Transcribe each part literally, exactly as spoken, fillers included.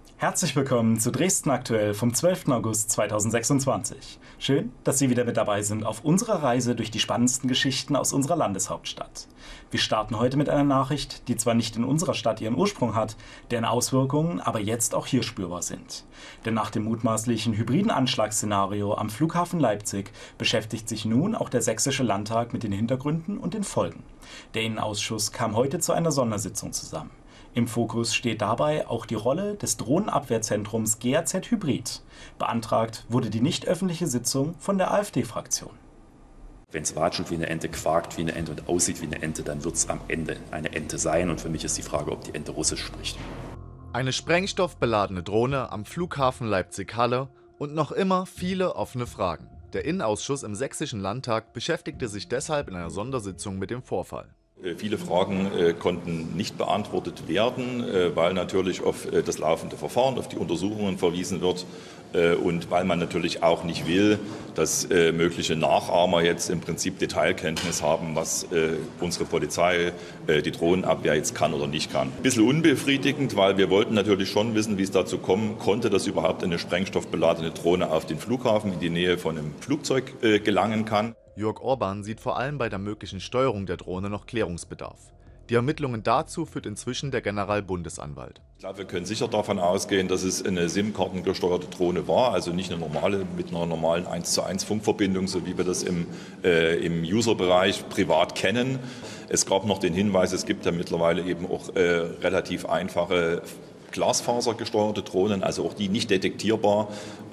Herzlich willkommen zu Dresden aktuell vom zwölften August zweitausendsechsundzwanzig. Schön, dass Sie wieder mit dabei sind auf unserer Reise durch die spannendsten Geschichten aus unserer Landeshauptstadt. Wir starten heute mit einer Nachricht, die zwar nicht in unserer Stadt ihren Ursprung hat, deren Auswirkungen aber jetzt auch hier spürbar sind. Denn nach dem mutmaßlichen hybriden Anschlagsszenario am Flughafen Leipzig beschäftigt sich nun auch der Sächsische Landtag mit den Hintergründen und den Folgen. Der Innenausschuss kam heute zu einer Sondersitzung zusammen. Im Fokus steht dabei auch die Rolle des Drohnenabwehrzentrums G A Z Hybrid. Beantragt wurde die nicht öffentliche Sitzung von der AfD-Fraktion. Wenn es watschelt wie eine Ente, quakt wie eine Ente und aussieht wie eine Ente, dann wird es am Ende eine Ente sein. Und für mich ist die Frage, ob die Ente Russisch spricht. Eine sprengstoffbeladene Drohne am Flughafen Leipzig-Halle und noch immer viele offene Fragen. Der Innenausschuss im Sächsischen Landtag beschäftigte sich deshalb in einer Sondersitzung mit dem Vorfall. Viele Fragen äh, konnten nicht beantwortet werden, äh, weil natürlich auf äh, das laufende Verfahren, auf die Untersuchungen verwiesen wird äh, und weil man natürlich auch nicht will, dass äh, mögliche Nachahmer jetzt im Prinzip Detailkenntnis haben, was äh, unsere Polizei, äh, die Drohnenabwehr jetzt kann oder nicht kann. Ein bisschen unbefriedigend, weil wir wollten natürlich schon wissen, wie es dazu kommen konnte, dass überhaupt eine sprengstoffbeladene Drohne auf den Flughafen in die Nähe von einem Flugzeug äh, gelangen kann. Jörg Orban sieht vor allem bei der möglichen Steuerung der Drohne noch Klärungsbedarf. Die Ermittlungen dazu führt inzwischen der Generalbundesanwalt. Ich glaube, wir können sicher davon ausgehen, dass es eine SIM-Kartengesteuerte Drohne war, also nicht eine normale mit einer normalen eins zu eins Funkverbindung, so wie wir das im, äh, im User-Bereich privat kennen. Es gab noch den Hinweis, es gibt ja mittlerweile eben auch äh, relativ einfache glasfasergesteuerte Drohnen, also auch die nicht detektierbar.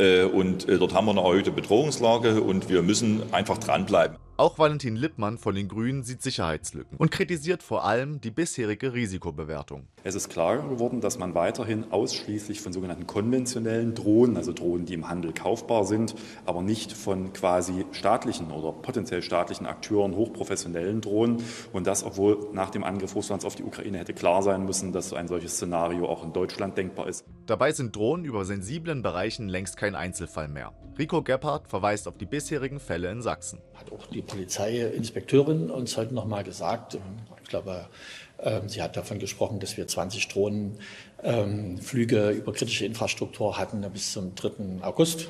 Und dort haben wir eine erhöhte Bedrohungslage und wir müssen einfach dranbleiben. Auch Valentin Lippmann von den Grünen sieht Sicherheitslücken und kritisiert vor allem die bisherige Risikobewertung. Es ist klar geworden, dass man weiterhin ausschließlich von sogenannten konventionellen Drohnen, also Drohnen, die im Handel kaufbar sind, aber nicht von quasi staatlichen oder potenziell staatlichen Akteuren, hochprofessionellen Drohnen. Und das, obwohl nach dem Angriff Russlands auf die Ukraine hätte klar sein müssen, dass so ein solches Szenario auch in Deutschland denkbar ist. Dabei sind Drohnen über sensiblen Bereichen längst kein Einzelfall mehr. Rico Gebhardt verweist auf die bisherigen Fälle in Sachsen. Hat auch die Polizeiinspekteurin uns heute noch mal gesagt, ich glaube, sie hat davon gesprochen, dass wir zwanzig Drohnenflüge über kritische Infrastruktur hatten bis zum dritten August.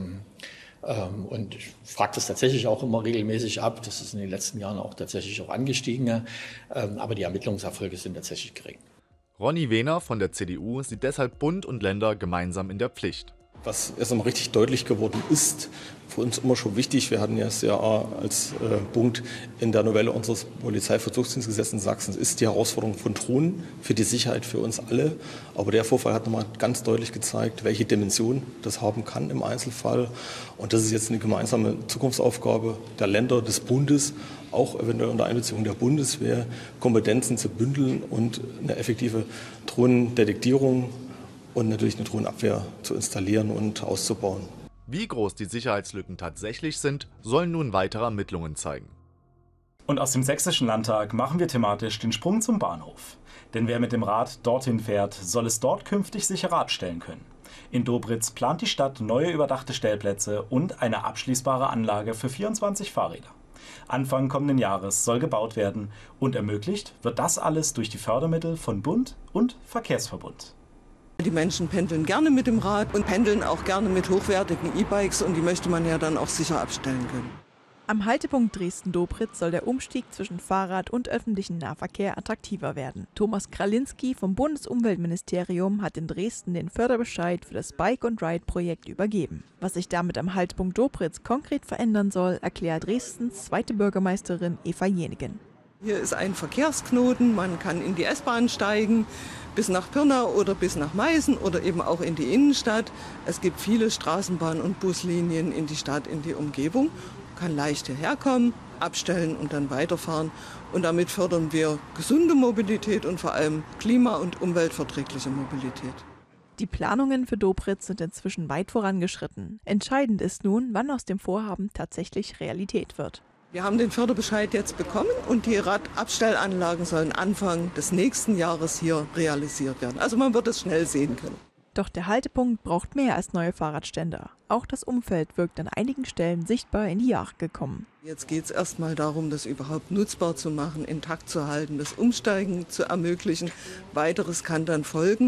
Und ich frage das tatsächlich auch immer regelmäßig ab. Das ist in den letzten Jahren auch tatsächlich auch angestiegen. Aber die Ermittlungserfolge sind tatsächlich gering. Ronny Wehner von der C D U sieht deshalb Bund und Länder gemeinsam in der Pflicht. Was erst einmal richtig deutlich geworden ist, für uns immer schon wichtig, wir hatten ja das ja als äh, Punkt in der Novelle unseres Polizeivollzugsdienstgesetzes in Sachsen, ist die Herausforderung von Drohnen für die Sicherheit für uns alle. Aber der Vorfall hat nochmal ganz deutlich gezeigt, welche Dimension das haben kann im Einzelfall. Und das ist jetzt eine gemeinsame Zukunftsaufgabe der Länder, des Bundes, auch eventuell unter Einbeziehung der Bundeswehr, Kompetenzen zu bündeln und eine effektive Drohnendetektierung und natürlich eine Drohnenabwehr zu installieren und auszubauen. Wie groß die Sicherheitslücken tatsächlich sind, sollen nun weitere Ermittlungen zeigen. Und aus dem Sächsischen Landtag machen wir thematisch den Sprung zum Bahnhof. Denn wer mit dem Rad dorthin fährt, soll es dort künftig sicherer abstellen können. In Dobritz plant die Stadt neue überdachte Stellplätze und eine abschließbare Anlage für vierundzwanzig Fahrräder. Anfang kommenden Jahres soll gebaut werden und ermöglicht wird das alles durch die Fördermittel von Bund und Verkehrsverbund. Die Menschen pendeln gerne mit dem Rad und pendeln auch gerne mit hochwertigen E-Bikes und die möchte man ja dann auch sicher abstellen können. Am Haltepunkt Dresden-Dobritz soll der Umstieg zwischen Fahrrad und öffentlichem Nahverkehr attraktiver werden. Thomas Kralinski vom Bundesumweltministerium hat in Dresden den Förderbescheid für das Bike-and-Ride-Projekt übergeben. Was sich damit am Haltepunkt Dobritz konkret verändern soll, erklärt Dresdens zweite Bürgermeisterin Eva Jenigen. Hier ist ein Verkehrsknoten, man kann in die S-Bahn steigen, bis nach Pirna oder bis nach Meißen oder eben auch in die Innenstadt. Es gibt viele Straßenbahn- und Buslinien in die Stadt, in die Umgebung. Man kann leicht hierher kommen, abstellen und dann weiterfahren. Und damit fördern wir gesunde Mobilität und vor allem klima- und umweltverträgliche Mobilität. Die Planungen für Dobritz sind inzwischen weit vorangeschritten. Entscheidend ist nun, wann aus dem Vorhaben tatsächlich Realität wird. Wir haben den Förderbescheid jetzt bekommen und die Radabstellanlagen sollen Anfang des nächsten Jahres hier realisiert werden. Also man wird es schnell sehen können. Doch der Haltepunkt braucht mehr als neue Fahrradständer. Auch das Umfeld wirkt an einigen Stellen sichtbar in die Jahre gekommen. Jetzt geht es erstmal darum, das überhaupt nutzbar zu machen, intakt zu halten, das Umsteigen zu ermöglichen. Weiteres kann dann folgen.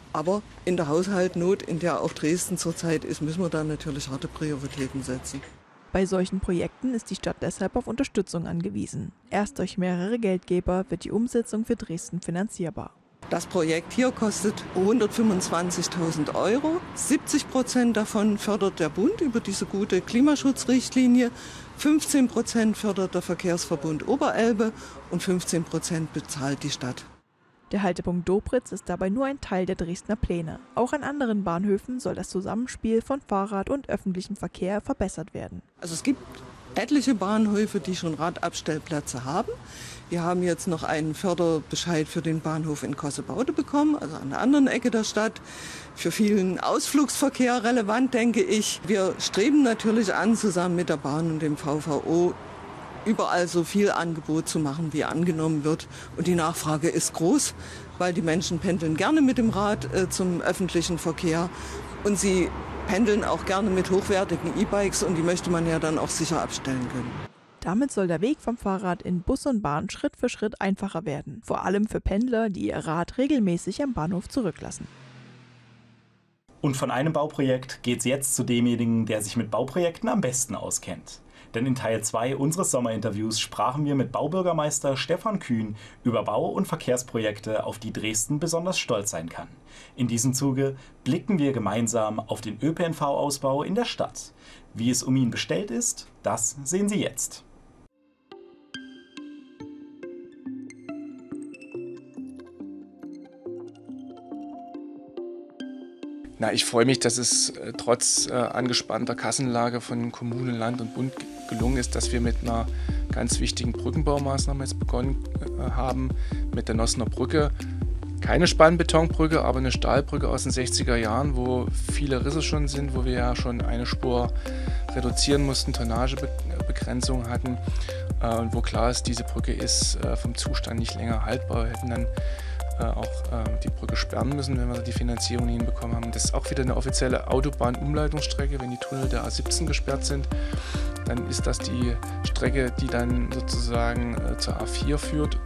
Aber in der Haushaltsnot, in der auch Dresden zurzeit ist, müssen wir da natürlich harte Prioritäten setzen. Bei solchen Projekten ist die Stadt deshalb auf Unterstützung angewiesen. Erst durch mehrere Geldgeber wird die Umsetzung für Dresden finanzierbar. Das Projekt hier kostet hundertfünfundzwanzigtausend Euro. siebzig Prozent davon fördert der Bund über diese gute Klimaschutzrichtlinie. fünfzehn Prozent fördert der Verkehrsverbund Oberelbe und fünfzehn Prozent bezahlt die Stadt. Der Haltepunkt Dobritz ist dabei nur ein Teil der Dresdner Pläne. Auch an anderen Bahnhöfen soll das Zusammenspiel von Fahrrad und öffentlichem Verkehr verbessert werden. Also es gibt etliche Bahnhöfe, die schon Radabstellplätze haben. Wir haben jetzt noch einen Förderbescheid für den Bahnhof in Kossebaude bekommen, also an der anderen Ecke der Stadt. Für vielen Ausflugsverkehr relevant, denke ich. Wir streben natürlich an, zusammen mit der Bahn und dem V V O überall so viel Angebot zu machen, wie angenommen wird. Und die Nachfrage ist groß, weil die Menschen pendeln gerne mit dem Rad äh, zum öffentlichen Verkehr. Und sie pendeln auch gerne mit hochwertigen E-Bikes und die möchte man ja dann auch sicher abstellen können. Damit soll der Weg vom Fahrrad in Bus und Bahn Schritt für Schritt einfacher werden. Vor allem für Pendler, die ihr Rad regelmäßig am Bahnhof zurücklassen. Und von einem Bauprojekt geht's jetzt zu demjenigen, der sich mit Bauprojekten am besten auskennt. Denn in Teil zwei unseres Sommerinterviews sprachen wir mit Baubürgermeister Stefan Kühn über Bau- und Verkehrsprojekte, auf die Dresden besonders stolz sein kann. In diesem Zuge blicken wir gemeinsam auf den Ö P N V-Ausbau in der Stadt. Wie es um ihn bestellt ist, das sehen Sie jetzt. Na, ich freue mich, dass es äh, trotz äh, angespannter Kassenlage von Kommunen, Land und Bund gelungen ist, dass wir mit einer ganz wichtigen Brückenbaumaßnahme jetzt begonnen äh, haben, mit der Nossener Brücke. Keine Spannbetonbrücke, aber eine Stahlbrücke aus den sechziger Jahren, wo viele Risse schon sind, wo wir ja schon eine Spur reduzieren mussten, Tonnagebegrenzung hatten äh, und wo klar ist, diese Brücke ist äh, vom Zustand nicht länger haltbar. Wir hätten dann auch äh, die Brücke sperren müssen, wenn wir die Finanzierung nicht hinbekommen haben. Das ist auch wieder eine offizielle Autobahnumleitungsstrecke. Wenn die Tunnel der A siebzehn gesperrt sind, dann ist das die Strecke, die dann sozusagen äh, zur A vier führt.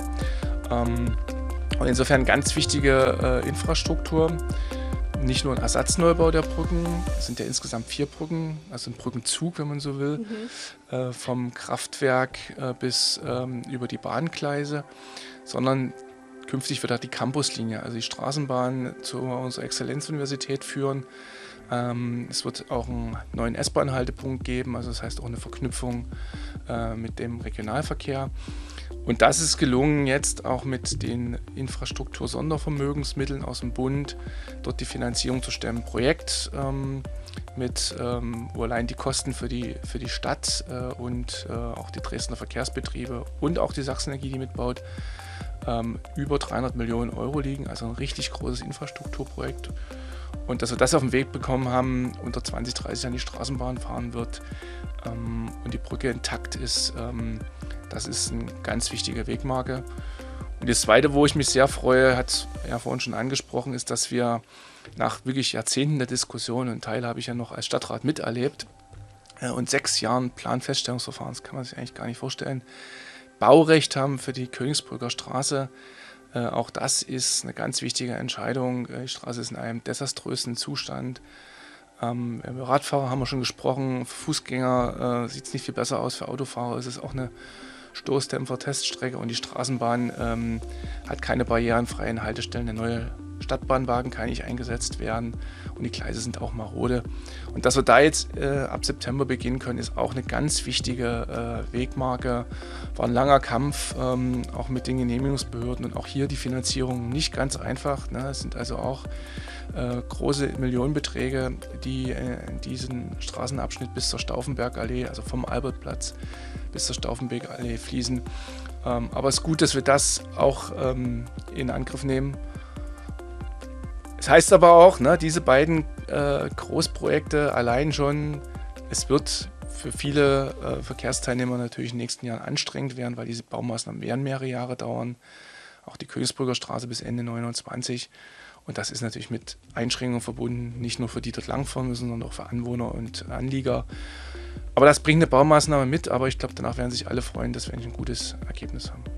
Ähm, und insofern ganz wichtige äh, Infrastruktur. Nicht nur ein Ersatzneubau der Brücken, es sind ja insgesamt vier Brücken, also ein Brückenzug, wenn man so will, mhm. äh, vom Kraftwerk äh, bis ähm, über die Bahngleise, sondern künftig wird da die Campuslinie, also die Straßenbahn zu unserer Exzellenzuniversität führen. Ähm, es wird auch einen neuen S-Bahn-Haltepunkt geben, also das heißt auch eine Verknüpfung äh, mit dem Regionalverkehr. Und das ist gelungen jetzt auch mit den Infrastruktur-Sondervermögensmitteln aus dem Bund, dort die Finanzierung zu stemmen. Projekt ähm, mit, ähm, wo allein die Kosten für die, für die Stadt äh, und äh, auch die Dresdner Verkehrsbetriebe und auch die Sachsenenergie, die mitbaut, ähm, über dreihundert Millionen Euro liegen, also ein richtig großes Infrastrukturprojekt. Und dass wir das auf den Weg bekommen haben, unter zwanzig dreißig an die Straßenbahn fahren wird ähm, und die Brücke intakt ist, ähm, das ist eine ganz wichtige Wegmarke. Und das Zweite, wo ich mich sehr freue, hat ja vorhin schon angesprochen, ist, dass wir nach wirklich Jahrzehnten der Diskussion, einen Teil habe ich ja noch als Stadtrat miterlebt, äh, und sechs Jahren Planfeststellungsverfahren, das kann man sich eigentlich gar nicht vorstellen, Baurecht haben für die Königsbrücker Straße. Äh, auch das ist eine ganz wichtige Entscheidung. Die Straße ist in einem desaströsen Zustand. Ähm, über Radfahrer haben wir schon gesprochen, für Fußgänger äh, sieht es nicht viel besser aus, für Autofahrer ist es auch eine Stoßdämpfer-Teststrecke und die Straßenbahn ähm, hat keine barrierenfreien Haltestellen. Der neue Stadtbahnwagen kann nicht eingesetzt werden und die Gleise sind auch marode. Und dass wir da jetzt äh, ab September beginnen können, ist auch eine ganz wichtige äh, Wegmarke. War ein langer Kampf, ähm, auch mit den Genehmigungsbehörden und auch hier die Finanzierung nicht ganz einfach. Ne? Es sind also auch äh, große Millionenbeträge, die äh, in diesen Straßenabschnitt bis zur Stauffenbergallee, also vom Albertplatz bis zur Stauffenbergallee fließen. Ähm, aber es ist gut, dass wir das auch ähm, in Angriff nehmen. Es heißt aber auch, ne, diese beiden äh, Großprojekte allein schon, es wird für viele äh, Verkehrsteilnehmer natürlich in den nächsten Jahren anstrengend werden, weil diese Baumaßnahmen werden mehrere Jahre dauern. Auch die Königsbrücker Straße bis Ende neunundzwanzig. Und das ist natürlich mit Einschränkungen verbunden, nicht nur für die dort langfahren müssen, sondern auch für Anwohner und Anlieger. Aber das bringt eine Baumaßnahme mit, aber ich glaube, danach werden sich alle freuen, dass wir ein gutes Ergebnis haben.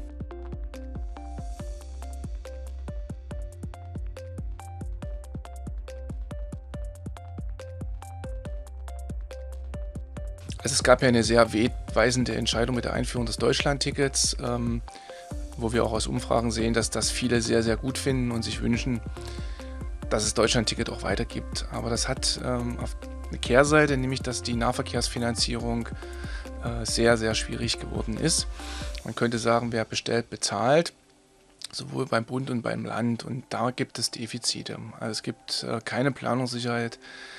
Also es gab ja eine sehr wegweisende Entscheidung mit der Einführung des Deutschlandtickets, ähm, wo wir auch aus Umfragen sehen, dass das viele sehr, sehr gut finden und sich wünschen, dass es Deutschlandticket auch weitergibt. Aber das hat ähm, auf eine Kehrseite, nämlich dass die Nahverkehrsfinanzierung äh, sehr, sehr schwierig geworden ist. Man könnte sagen, wer bestellt, bezahlt, sowohl beim Bund und beim Land. Und da gibt es Defizite. Also es gibt äh, keine Planungssicherheit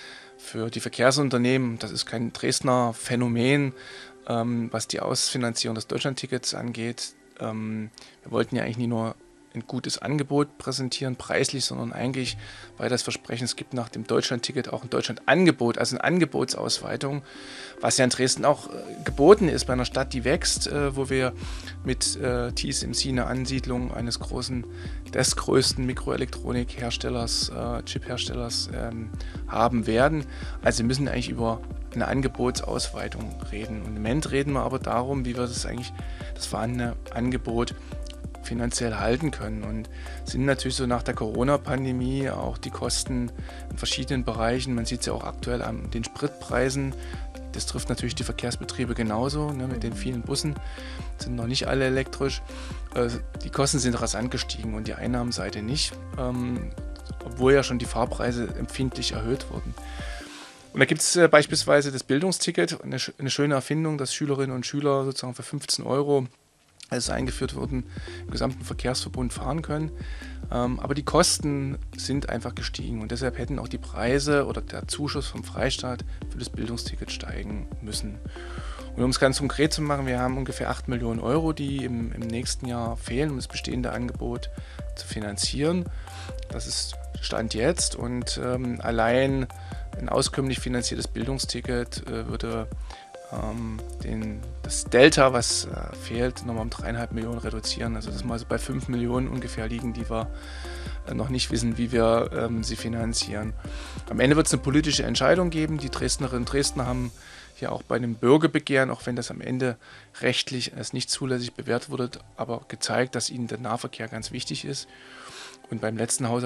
für die Verkehrsunternehmen. Das ist kein Dresdner Phänomen, ähm, was die Ausfinanzierung des Deutschlandtickets angeht. Ähm, wir wollten ja eigentlich nie nur ein gutes Angebot präsentieren, preislich, sondern eigentlich, weil das Versprechen, es gibt nach dem Deutschlandticket auch ein Deutschlandangebot, also eine Angebotsausweitung, was ja in Dresden auch äh, geboten ist bei einer Stadt, die wächst, äh, wo wir mit äh, T S M C eine Ansiedlung eines großen, des größten Mikroelektronikherstellers, äh, Chipherstellers ähm, haben werden. Also wir müssen eigentlich über eine Angebotsausweitung reden. Und im Moment reden wir aber darum, wie wir das eigentlich, das vorhandene Angebot finanziell halten können, und sind natürlich so nach der Corona-Pandemie auch die Kosten in verschiedenen Bereichen, man sieht es ja auch aktuell an den Spritpreisen, das trifft natürlich die Verkehrsbetriebe genauso, ne, mit den vielen Bussen, sind noch nicht alle elektrisch, äh, die Kosten sind rasant gestiegen und die Einnahmenseite nicht, ähm, obwohl ja schon die Fahrpreise empfindlich erhöht wurden. Und da gibt es äh, beispielsweise das Bildungsticket, eine, eine schöne Erfindung, dass Schülerinnen und Schüler sozusagen für fünfzehn Euro, als es eingeführt wurden, im gesamten Verkehrsverbund fahren können. Ähm, aber die Kosten sind einfach gestiegen und deshalb hätten auch die Preise oder der Zuschuss vom Freistaat für das Bildungsticket steigen müssen. Und um es ganz konkret zu machen, wir haben ungefähr acht Millionen Euro, die im, im nächsten Jahr fehlen, um das bestehende Angebot zu finanzieren. Das ist Stand jetzt, und ähm, allein ein auskömmlich finanziertes Bildungsticket äh, würde ähm, den, das Delta, was äh, fehlt, nochmal um dreieinhalb Millionen reduzieren. Also das mal so bei fünf Millionen ungefähr liegen, die wir äh, noch nicht wissen, wie wir ähm, sie finanzieren. Am Ende wird es eine politische Entscheidung geben. Die Dresdnerinnen und Dresdner haben ja auch bei einem Bürgerbegehren, auch wenn das am Ende rechtlich als nicht zulässig bewertet wurde, aber gezeigt, dass ihnen der Nahverkehr ganz wichtig ist. Und beim letzten Haushalt